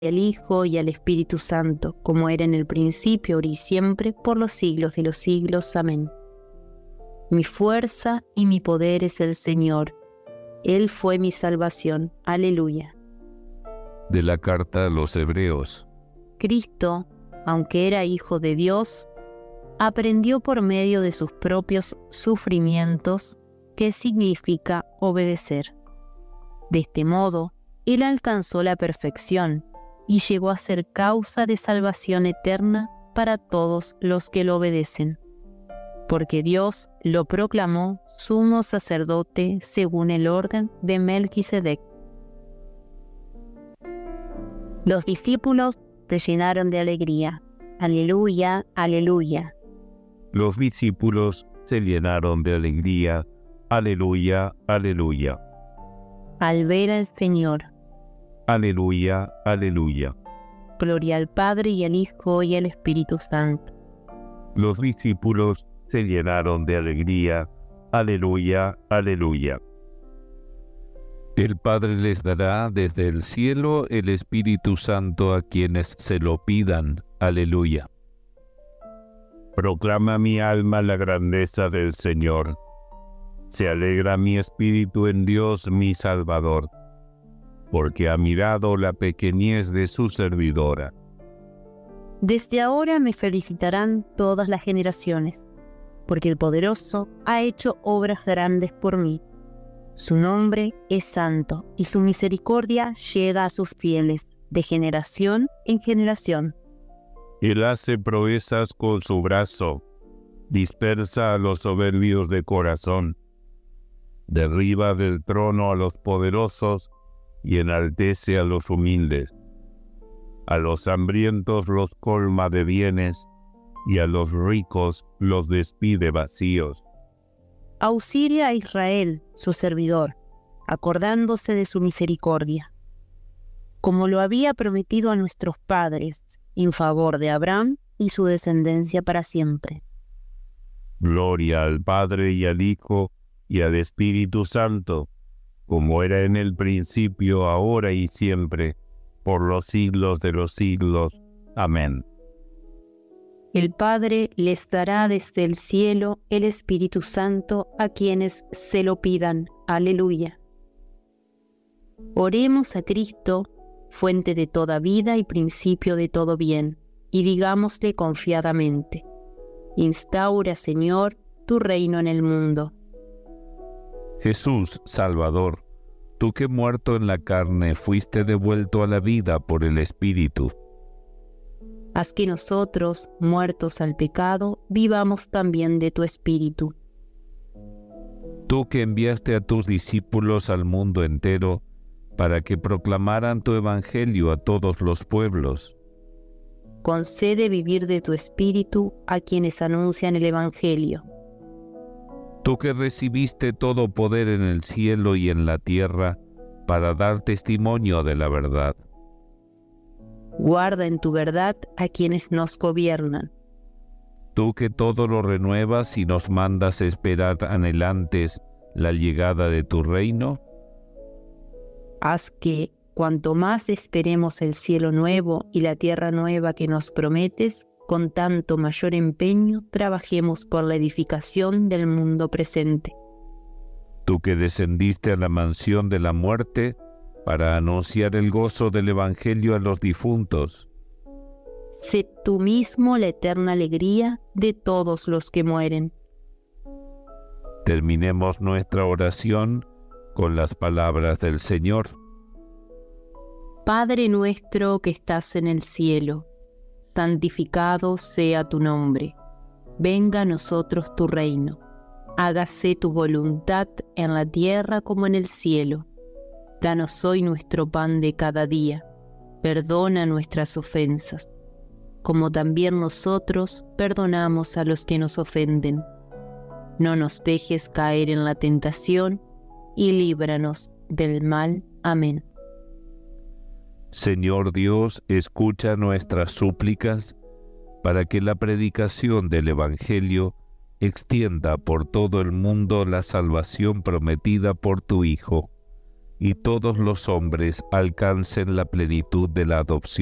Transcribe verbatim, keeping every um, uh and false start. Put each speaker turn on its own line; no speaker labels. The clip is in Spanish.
al Hijo y al Espíritu Santo, como era en el principio, ahora y siempre, por los siglos de los siglos. Amén. Mi fuerza y mi poder es el Señor. Él fue mi salvación. Aleluya.
De la carta a los Hebreos.
Cristo, aunque era Hijo de Dios, aprendió por medio de sus propios sufrimientos qué significa obedecer. De este modo, Él alcanzó la perfección y llegó a ser causa de salvación eterna para todos los que lo obedecen, porque Dios lo proclamó sumo sacerdote según el orden de Melquisedec. Los discípulos se llenaron de alegría. Aleluya, aleluya.
Los discípulos se llenaron de alegría. Aleluya, aleluya.
Al ver al Señor.
Aleluya, aleluya.
Gloria al Padre y al Hijo y al Espíritu Santo.
Los discípulos se llenaron de alegría. Aleluya, aleluya.
El Padre les dará desde el cielo el Espíritu Santo a quienes se lo pidan. Aleluya.
Proclama mi alma la grandeza del Señor. Se alegra mi espíritu en Dios mi Salvador, porque ha mirado la pequeñez de su servidora.
Desde ahora me felicitarán todas las generaciones, porque el Poderoso ha hecho obras grandes por mí. Su nombre es santo, y su misericordia llega a sus fieles, de generación en generación.
Él hace proezas con su brazo, dispersa a los soberbios de corazón, derriba del trono a los poderosos y enaltece a los humildes. A los hambrientos los colma de bienes, y a los ricos los despide vacíos.
Auxilia a Israel, su servidor, acordándose de su misericordia, como lo había prometido a nuestros padres, en favor de Abraham y su descendencia para siempre.
Gloria al Padre y al Hijo y al Espíritu Santo, como era en el principio, ahora y siempre, por los siglos de los siglos. Amén.
El Padre les dará desde el cielo el Espíritu Santo a quienes se lo pidan. Aleluya. Oremos a Cristo, fuente de toda vida y principio de todo bien, y digámosle confiadamente: instaura, Señor, tu reino en el mundo.
Jesús, Salvador, tú que muerto en la carne fuiste devuelto a la vida por el Espíritu.
Haz que nosotros, muertos al pecado, vivamos también de tu Espíritu.
Tú que enviaste a tus discípulos al mundo entero, para que proclamaran tu evangelio a todos los pueblos.
Concede vivir de tu Espíritu a quienes anuncian el evangelio.
Tú que recibiste todo poder en el cielo y en la tierra, para dar testimonio de la verdad.
Guarda en tu verdad a quienes nos gobiernan.
Tú que todo lo renuevas y nos mandas esperar anhelantes la llegada de tu reino.
Haz que, cuanto más esperemos el cielo nuevo y la tierra nueva que nos prometes, con tanto mayor empeño trabajemos por la edificación del mundo presente.
Tú que descendiste a la mansión de la muerte para anunciar el gozo del evangelio a los difuntos.
Sé tú mismo la eterna alegría de todos los que mueren.
Terminemos nuestra oración con las palabras del Señor.
Padre nuestro que estás en el cielo, santificado sea tu nombre. Venga a nosotros tu reino. Hágase tu voluntad en la tierra como en el cielo. Danos hoy nuestro pan de cada día. Perdona nuestras ofensas, como también nosotros perdonamos a los que nos ofenden. No nos dejes caer en la tentación, y líbranos del mal. Amén.
Señor Dios, escucha nuestras súplicas para que la predicación del Evangelio extienda por todo el mundo la salvación prometida por tu Hijo, y todos los hombres alcancen la plenitud de la adopción.